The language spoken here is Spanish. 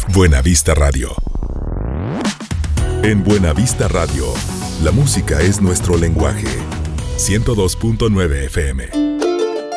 Buenavista Radio. En Buenavista Radio, la música es nuestro lenguaje. 102.9 FM.